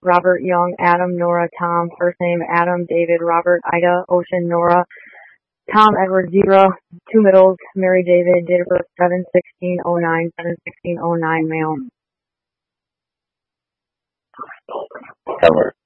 Robert Young, Adam, Nora, Tom, first name Adam, David, Robert, Ida, Ocean, Nora, Tom, Edward, Zebra, two middles, Mary, David, date of birth 7/16/09, 7/16/09, male. Cover.